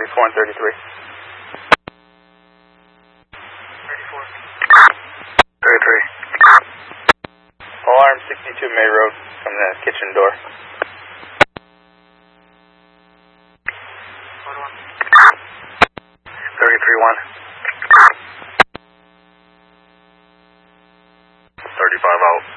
34 and 33. 33. Alarm 62 May Road from the kitchen door. 33-1. 35 out.